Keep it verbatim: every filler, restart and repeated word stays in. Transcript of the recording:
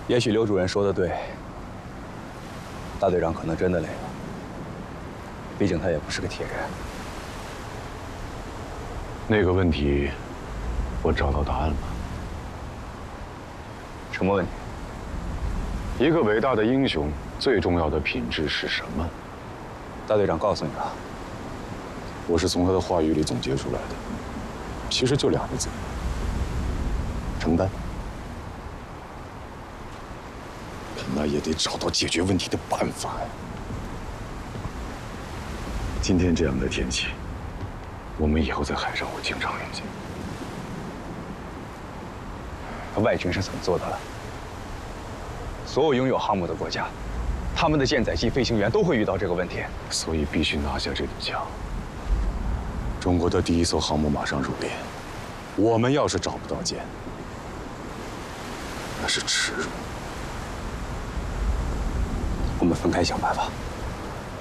也许刘主任说的对，大队长可能真的累了。毕竟他也不是个铁人。 那个问题，我找到答案了。 什么问题？ 一个伟大的英雄最重要的品质是什么？ 大队长告诉你了。 我是从他的话语里总结出来的，其实就两个字：承担。那也得找到解决问题的办法呀。今天这样的天气，我们以后在海上会经常遇见。 外军是怎么做到的？所有拥有航母的国家，他们的舰载机飞行员都会遇到这个问题， 所以必须拿下这堵墙。中国的第一艘航母马上入列，我们要是找不到舰，那是耻辱。 我们分开想办法。